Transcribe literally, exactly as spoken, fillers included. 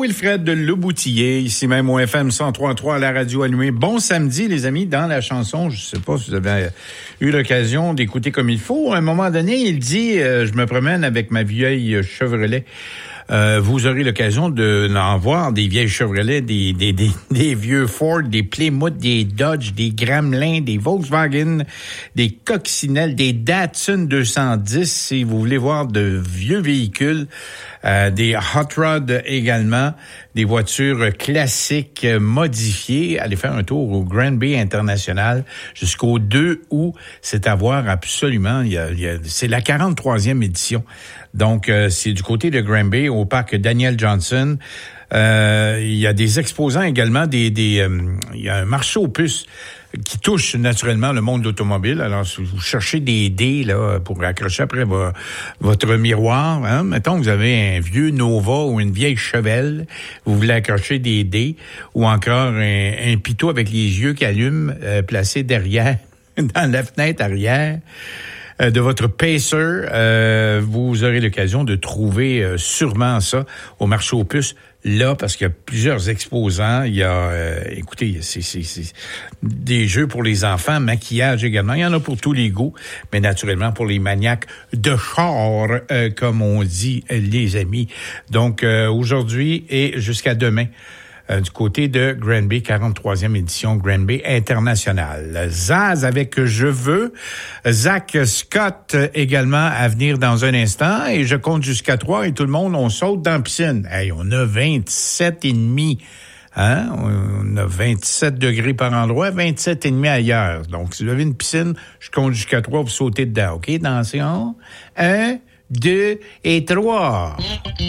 Wilfred de Leboutillier, ici même au F M cent trois virgule trois à la radio allumée. Bon samedi, les amis, dans la chanson, je sais pas si vous avez eu l'occasion d'écouter comme il faut. À un moment donné, il dit, euh, je me promène avec ma vieille Chevrolet. Euh, vous aurez l'occasion de d'en voir des vieilles Chevrolet, des, des, des, des vieux Ford, des Plymouth, des Dodge, des Gremlin, des Volkswagen, des Coccinelle, des Datsun deux cent dix, si vous voulez voir de vieux véhicules, euh, des Hot Rod également, des voitures classiques modifiées. Allez faire un tour au Granby International jusqu'au deux août. C'est à voir absolument. Il y a, il y a, c'est la quarante-troisième édition. Donc, euh, c'est du côté de Granby, au parc Daniel Johnson. Euh, il y a des exposants également, des, des euh, il y a un marché aux puces qui touche naturellement le monde de l'automobile. Alors, si vous cherchez des dés là pour accrocher après vo- votre miroir, hein, mettons que vous avez un vieux Nova ou une vieille Chevelle, vous voulez accrocher des dés, ou encore un, un pitot avec les yeux qui allument, euh, placé derrière, dans la fenêtre arrière de votre Pacer, euh, vous aurez l'occasion de trouver euh, sûrement ça au marché aux puces, là, parce qu'il y a plusieurs exposants. Il y a, euh, écoutez, c'est, c'est, c'est des jeux pour les enfants, maquillage également. Il y en a pour tous les goûts, mais naturellement pour les maniaques de char, euh, comme on dit, les amis. Donc, euh, aujourd'hui et jusqu'à demain, Euh, du côté de Granby, quarante-troisième édition Granby International. Zaz avec Je veux. Zach Scott également à venir dans un instant. Et je compte jusqu'à trois et tout le monde, on saute dans la piscine. Hey, on a vingt-sept et demi. Hein? On a vingt-sept degrés par endroit, vingt-sept et demi ailleurs. Donc, si vous avez une piscine, je compte jusqu'à trois, vous sautez dedans. OK? Dansez en un, deux et trois.